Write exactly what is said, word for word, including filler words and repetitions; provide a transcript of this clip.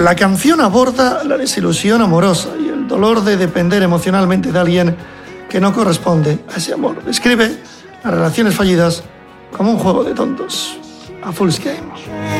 La canción aborda la desilusión amorosa y el dolor de depender emocionalmente de alguien que no corresponde a ese amor. Describe las relaciones fallidas como un juego de tontos. A Fool's Game.